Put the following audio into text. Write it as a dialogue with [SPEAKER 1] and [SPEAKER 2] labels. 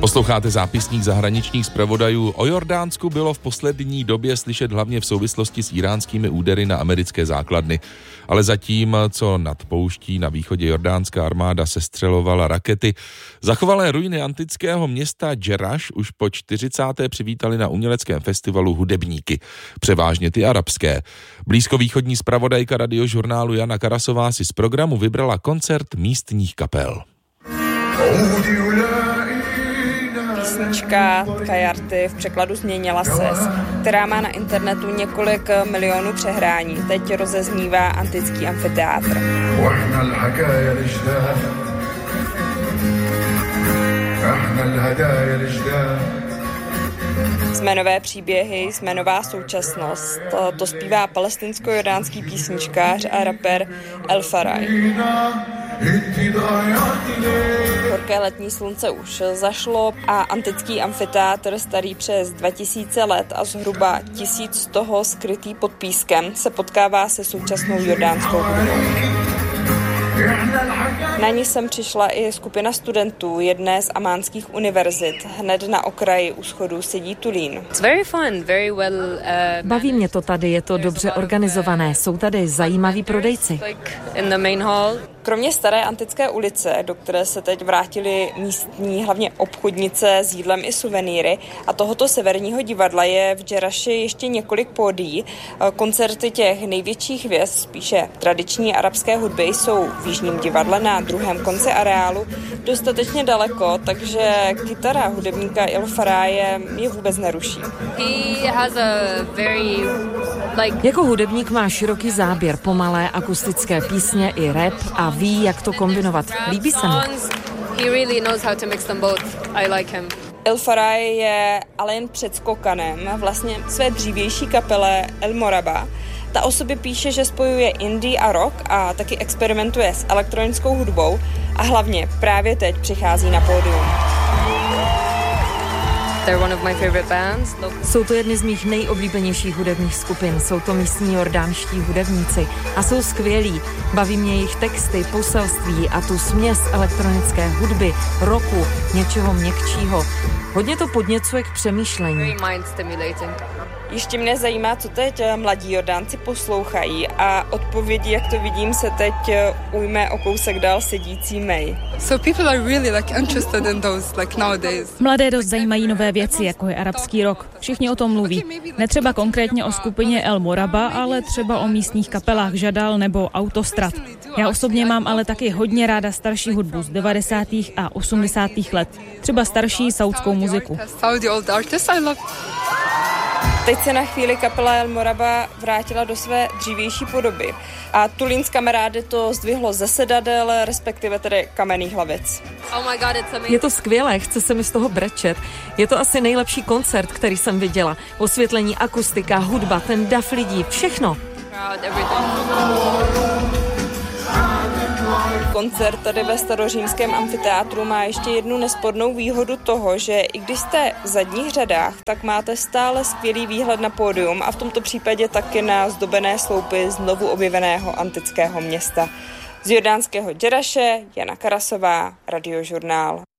[SPEAKER 1] Posloucháte zápisník zahraničních zpravodajů. O Jordánsku bylo v poslední době slyšet hlavně v souvislosti s íránskými údery na americké základny. Ale zatím, co nad pouští na východě jordánská armáda sestřelovala rakety, zachovalé ruiny antického města Džeraš už po 40. přivítali na uměleckém festivalu hudebníky, převážně ty arabské. Blízkovýchodní zpravodajka radiožurnálu Jana Karasová si z programu vybrala koncert místních kapel.
[SPEAKER 2] Písnička Kajarty, v překladu Změnila ses, která má na internetu několik milionů přehrání, teď rozeznívá antický amfiteátr. Jsme nové příběhy, jsme nová současnost. To zpívá palestinsko-jordánský písničkář a rapper El Faraj. Horké letní slunce už zašlo a antický amfiteátr, starý přes 2000 let a zhruba 1000 z toho skrytý pod pískem, se potkává se současnou jordánskou hudbou. Na ní sem přišla i skupina studentů jedné z amánských univerzit. Hned na okraji u schodů sedí Tulín.
[SPEAKER 3] Baví mě to tady, je to dobře organizované, jsou tady zajímaví prodejci.
[SPEAKER 2] Kromě staré antické ulice, do které se teď vrátili místní, hlavně obchodnice s jídlem i suvenýry, a tohoto severního divadla je v Džeraši ještě několik pódií. Koncerty těch největších hvězd, spíše tradiční arabské hudby, jsou v Jižním divadle na druhém konci areálu dostatečně daleko, takže kytara hudebníka El Faraje je vůbec neruší.
[SPEAKER 3] Jako hudebník má široký záběr, pomalé akustické písně i rap a ví, jak to kombinovat. Líbí se mi.
[SPEAKER 2] El Faraj je ale jen předskokanem vlastně své dřívější kapele El Moraba. Ta o sobě píše, že spojuje indie a rock a taky experimentuje s elektronickou hudbou a hlavně právě teď přichází na pódium.
[SPEAKER 3] Jsou to jedny z mých nejoblíbenějších hudebních skupin, jsou to místní jordánští hudebníci a jsou skvělí. Baví mě jejich texty, poselství a tu směs elektronické hudby, rocku, něčeho měkčího. Hodně to podněcuje k přemýšlení.
[SPEAKER 2] Ještě mě zajímá, co teď mladí Jordánci poslouchají a odpovědi, jak to vidím, se teď ujme o kousek dál sedící May.
[SPEAKER 4] Mladé dost zajímají nové věci, jako je arabský rock. Všichni o tom mluví. Netřeba konkrétně o skupině El Moraba, ale třeba o místních kapelách Žadal nebo Autostrad. Já osobně mám ale taky hodně ráda starší hudbu z 90. a 80. let. Třeba starší saudskou muziku.
[SPEAKER 2] Teď se na chvíli kapela El Moraba vrátila do své dřívější podoby a Tulín s kamarády to zdvihlo ze sedadel, respektive tedy kamenných hlavic.
[SPEAKER 3] Je to skvělé, chce se mi z toho brečet. Je to asi nejlepší koncert, který jsem viděla. Osvětlení, akustika, hudba, ten dav lidí, všechno.
[SPEAKER 2] Koncert tady ve starořímském amfiteátru má ještě jednu nespornou výhodu toho, že i když jste v zadních řadách, tak máte stále skvělý výhled na pódium a v tomto případě taky na zdobené sloupy znovu objeveného antického města. Z jordánského Džeraše Jana Karasová, Radiožurnál.